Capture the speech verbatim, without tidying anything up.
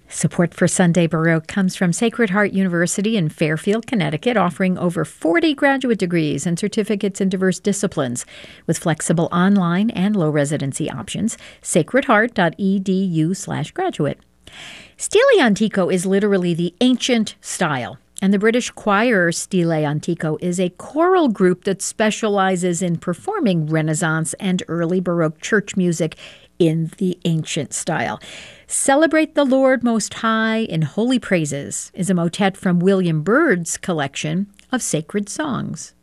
Support for Sunday Baroque comes from Sacred Heart University in Fairfield, Connecticut, offering over forty graduate degrees and certificates in diverse disciplines with flexible online and low residency options. sacredheart.edu slash graduate. Stile Antico is literally the ancient style, and the British choir Stile Antico is a choral group that specializes in performing Renaissance and early Baroque church music in the ancient style. Celebrate the Lord Most High in Holy Praises is a motet from William Byrd's collection of sacred songs.